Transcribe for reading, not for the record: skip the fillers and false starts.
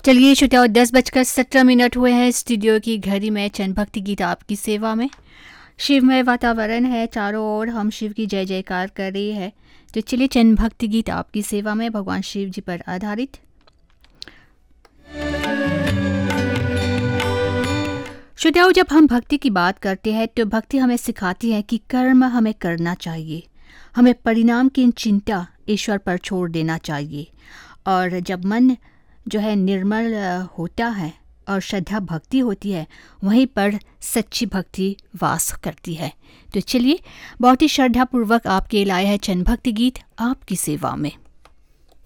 चलिए श्रोताओ, 10:17 हुए हैं। स्टूडियो की घड़ी में चंद भक्ति गीत आपकी सेवा में। शिवमय वातावरण है, चारों ओर हम शिव की जय जयकार कर रही है। तो चलिए चंद भक्ति गीत आपकी सेवा में भगवान शिव जी पर आधारित। श्रोताओ, जब हम भक्ति की बात करते हैं तो भक्ति हमें सिखाती है कि कर्म हमें करना चाहिए, हमें परिणाम की चिंता ईश्वर पर छोड़ देना चाहिए। और जब मन जो है निर्मल होता है और श्रद्धा भक्ति होती है, वहीं पर सच्ची भक्ति वास करती है। तो चलिए बहुत ही श्रद्धापूर्वक आपके लाए हैं चंद भक्ति गीत आपकी सेवा में।